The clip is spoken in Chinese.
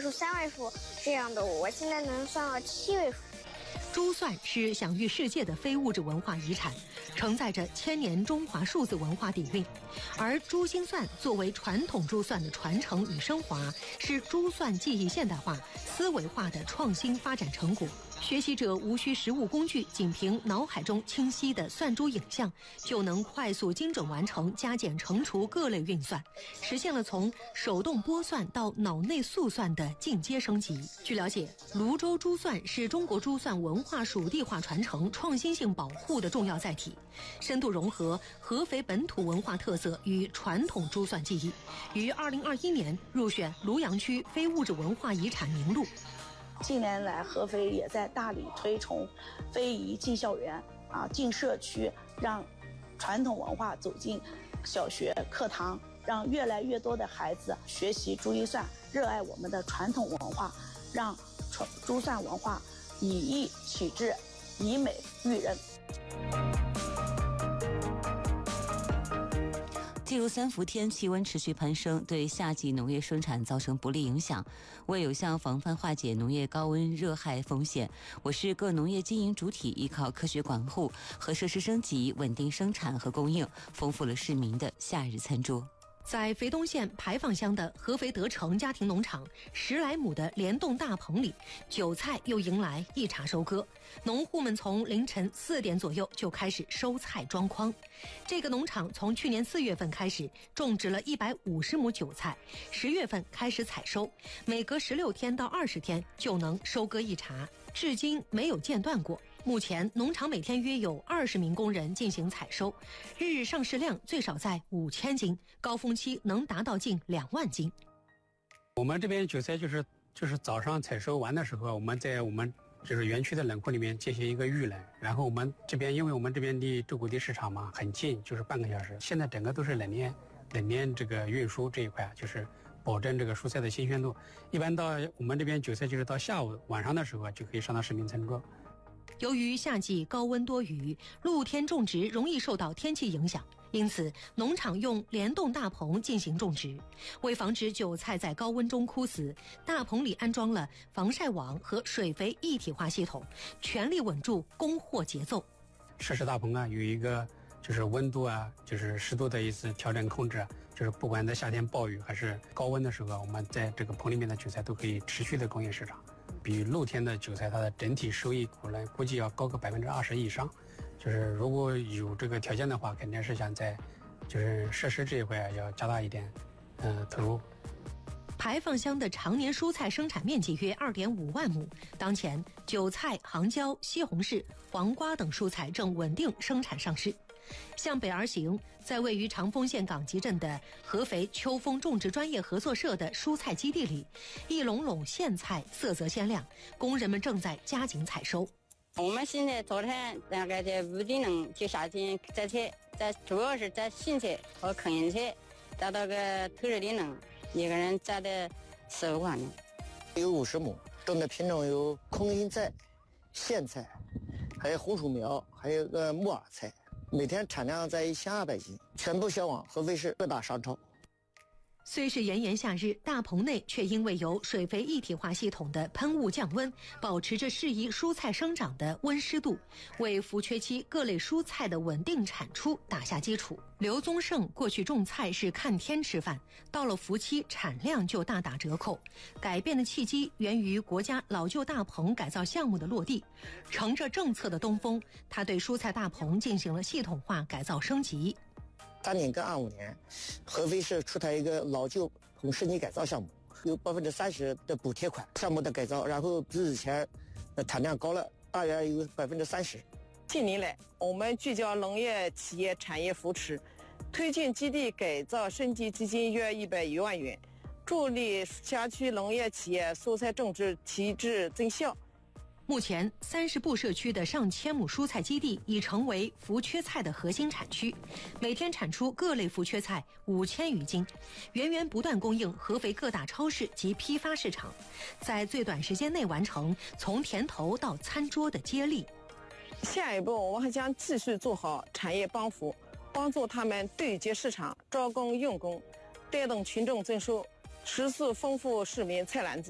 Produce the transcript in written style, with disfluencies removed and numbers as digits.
数、3位数这样的，我现在能算到7位数。 珠算是享誉世界的非物质文化遗产，承载着千年中华数字文化底蕴。而珠心算作为传统珠算的传承与升华，是珠算技艺现代化、思维化的创新发展成果。学习者无需实物工具，仅凭脑海中清晰的算珠影像，就能快速精准完成加减乘除各类运算，实现了从手动拨算到脑内速算的进阶升级。据了解，泸州珠算是中国珠算文化属地化传承、创新性保护的重要载体，深度融合合肥本土文化特色与传统珠算技艺，于2021年入选庐阳区非物质文化遗产名录。 近年来，合肥也在大力推崇非遗进校园进社区，让传统文化走进小学课堂，让越来越多的孩子学习珠心算，热爱我们的传统文化，让珠算文化以艺启智，以美育人。 进入3伏天，气温持续攀升，对夏季农业生产造成不利影响。为有效防范化解农业高温热害风险，我市各农业经营主体依靠科学管护和设施升级，稳定生产和供应，丰富了市民的夏日餐桌。 在肥东县牌坊乡的合肥德成家庭农场，10来亩的联动大棚里，韭菜又迎来一茬收割。农户们从凌晨4点左右就开始收菜装筐。这个农场从去年4月份开始种植了150亩韭菜，10月份开始采收，每隔16天到20天就能收割一茬，至今没有间断过。目前农场每天约有20名工人进行采收，日上市量最少在5000斤，高峰期能达到近2万斤。 我们这边韭菜就是早上采收完的时候，我们在我们就是园区的冷库里面进行一个预冷，然后我们这边因为我们这边离周口地市场嘛很近，就是半个小时。现在整个都是冷链这个运输这一块，就是保证这个蔬菜的新鲜度。一般到我们这边韭菜就是到下午晚上的时候就可以上到市民餐桌。 由于夏季高温多雨，露天种植容易受到天气影响，因此农场用联动大棚进行种植。为防止韭菜在高温中枯死，大棚里安装了防晒网和水肥一体化系统，全力稳住供货节奏。 设施大棚有一个就是温度就是湿度的一次调整控制，就是不管在夏天暴雨还是高温的时候，我们在这个棚里面的韭菜都可以持续的供应市场。比露天的韭菜它的整体收益估计要高个20%以上。就是如果有这个条件的话，肯定是想在就是设施这一块要加大一点投入。 牌坊乡的常年蔬菜生产面积约2.5万亩，当前韭菜、杭椒、西红柿、黄瓜等蔬菜正稳定生产上市。向北而行，在位于长丰县岗集镇的合肥秋风种植专业合作社的蔬菜基地里，一垄垄苋菜色泽鲜亮，工人们正在加紧采收。 我们现在早晨大概在5点钟就下田摘菜，主要是摘苋菜和坑叶菜，摘到个头10点钟，一个人摘的15块钱。 有50亩，种的品种有空心菜、苋菜，还有红薯苗，还有个木耳菜。每天产量在1200斤，全部销往合肥市各大商超。 虽是炎炎夏日，大棚内却因为有水肥一体化系统的喷雾降温，保持着适宜蔬菜生长的温湿度，为伏缺期各类蔬菜的稳定产出打下基础。刘宗盛过去种菜是看天吃饭，到了伏期产量就大打折扣。改变的契机源于国家老旧大棚改造项目的落地，乘着政策的东风，他对蔬菜大棚进行了系统化改造升级。 3年跟25年，合肥市出台一个老旧棚升级改造项目，有30%的补贴款，项目的改造，然后比之前产量高了，大约有30%。 近年来，我们聚焦农业企业产业扶持，推进基地改造升级基金约101万元，助力辖区农业企业蔬菜种植提质增效。 目前30步社区的上千亩蔬菜基地已成为伏缺菜的核心产区，每天产出各类伏缺菜5000余斤，源源不断供应合肥各大超市及批发市场，在最短时间内完成从田头到餐桌的接力。 下一步，我们还将继续做好产业帮扶，帮助他们对接市场、招工用工，带动群众增收，持续丰富市民菜篮子。